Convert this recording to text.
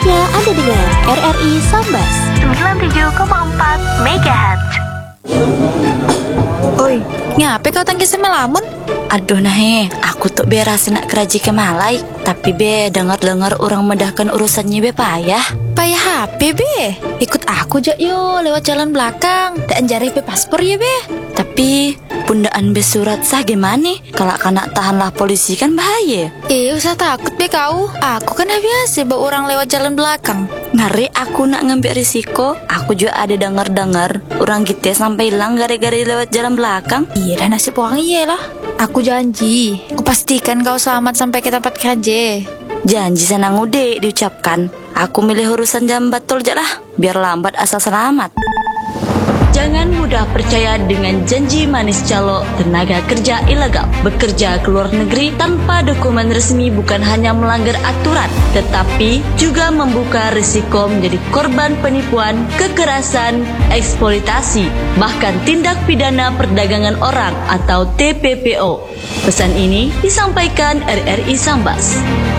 Saatnya Anda dengar RRI Sambas 97,4 MHz. Oi, ngapain kau tangkis sama lamun? Aduh nahe, aku tuh berasin nak keraji ke Malai. Tapi be, dengar-dengar orang mendahkan urusannya be payah. Payah HP be. Ikut aku jak yo lewat jalan belakang. Dan jari be paspor ya be. Tapi pundaan be surat sah gimana? Kalau kena tahanlah polisi kan bahaya. Usah takut be kau. Aku kan biasa bawa orang lewat jalan belakang. Ngeri aku nak ngambil risiko. Aku juga ada dengar-dengar orang kita sampai hilang gara-gara lewat jalan belakang. Iya dah nasib orang iya lah. Aku janji, aku pastikan kau selamat sampai ke tempat kerja. Janji sana ngude diucapkan. Aku milih urusan jam betul aja lah, biar lambat asal selamat. Jangan mudah percaya dengan janji manis calo tenaga kerja ilegal. Bekerja ke luar negeri tanpa dokumen resmi bukan hanya melanggar aturan, tetapi juga membuka risiko menjadi korban penipuan, kekerasan, eksploitasi, bahkan tindak pidana perdagangan orang atau TPPO. Pesan ini disampaikan RRI Sambas.